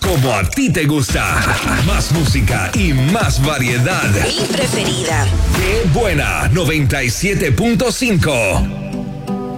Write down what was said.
como a ti te gusta. Más música y más variedad. Mi preferida. ¡Qué buena! 97.5.